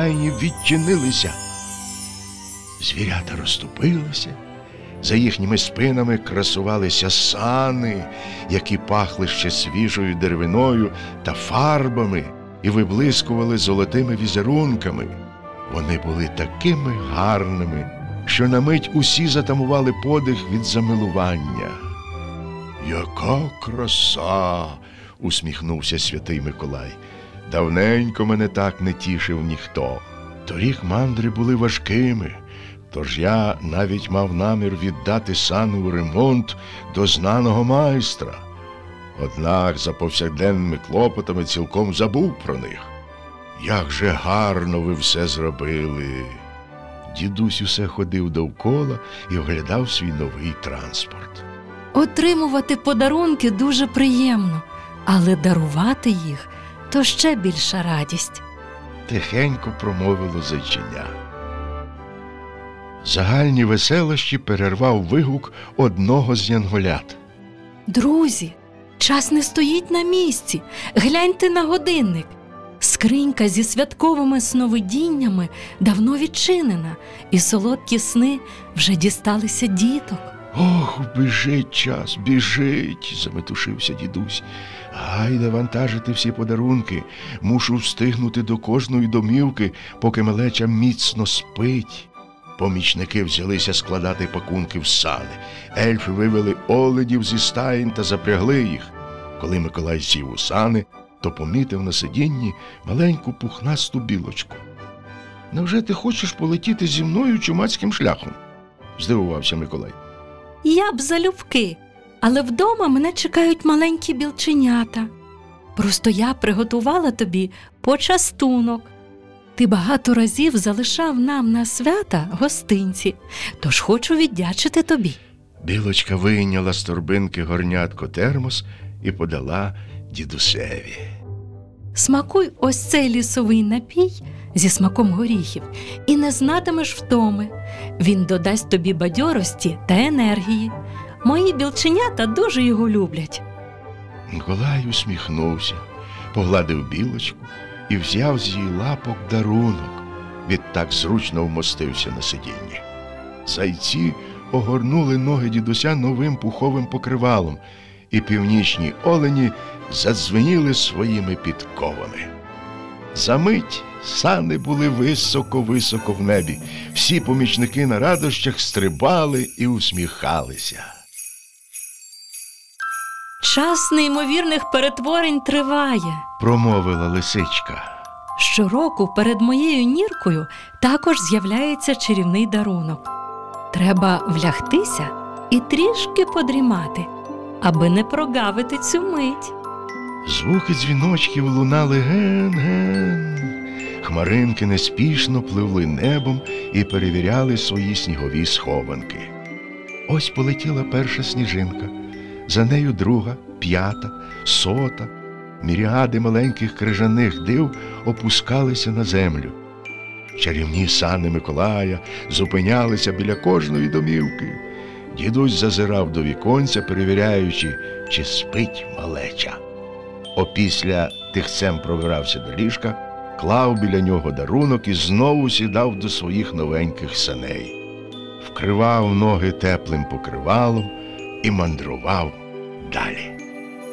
стайні відчинилися. Звірята розступилися. За їхніми спинами красувалися сани, які пахли ще свіжою деревиною та фарбами і виблискували золотими візерунками. Вони були такими гарними, що на мить усі затамували подих від замилування. «Яка краса!» – усміхнувся святий Миколай. «Давненько мене так не тішив ніхто. Торік мандри були важкими, тож я навіть мав намір віддати сани у ремонт до знаного майстра. Однак за повсякденними клопотами цілком забув про них. Як же гарно ви все зробили!» Дідусь усе ходив довкола і оглядав свій новий транспорт. Отримувати подарунки дуже приємно, але дарувати їх – то ще більша радість. Тихенько промовило зайченя. Загальні веселощі перервав вигук одного з янголят. Друзі, час не стоїть на місці. Гляньте на годинник. Скринька зі святковими сновидіннями давно відчинена, і солодкі сни вже дісталися діток. «Ох, біжить час, біжить!» – заметушився дідусь. «Гайда вантажити всі подарунки. Мушу встигнути до кожної домівки, поки малеча міцно спить». Помічники взялися складати пакунки в сани. Ельфи вивели оленів зі стаїн та запрягли їх. Коли Миколай сів у сани, то помітив на сидінні маленьку пухнасту білочку. «Невже ти хочеш полетіти зі мною чумацьким шляхом?» – здивувався Миколай. Я б залюбки, але вдома мене чекають маленькі білченята. Просто я приготувала тобі почастунок. Ти багато разів залишав нам на свята гостинці, тож хочу віддячити тобі». Білочка вийняла з торбинки горнятко-термос і подала дідусеві. Смакуй ось цей лісовий напій зі смаком горіхів і не знатимеш втоми. Він додасть тобі бадьорості та енергії. Мої білченята дуже його люблять. Миколай усміхнувся, погладив білочку і взяв з її лапок дарунок. Відтак зручно вмостився на сидінні. Зайці огорнули ноги дідуся новим пуховим покривалом, і північні олені задзвеніли своїми підковами. Замить сани були високо-високо в небі. Всі помічники на радощах стрибали і усміхалися. Час неймовірних перетворень триває, Промовила лисичка. Щороку перед моєю ніркою також з'являється чарівний дарунок. Треба влягтися і трішки подрімати, аби не прогавити цю мить. Звуки дзвіночків лунали ген-ген. Хмаринки неспішно пливли небом і перевіряли свої снігові схованки. Ось полетіла перша сніжинка, за нею друга, п'ята, сота. Міріади маленьких крижаних див опускалися на землю. Чарівні сани Миколая зупинялися біля кожної домівки. Дідусь зазирав до віконця, перевіряючи, чи спить малеча. Опісля тихцем пробирався до ліжка, клав біля нього дарунок і знову сідав до своїх новеньких саней. Вкривав ноги теплим покривалом і мандрував далі.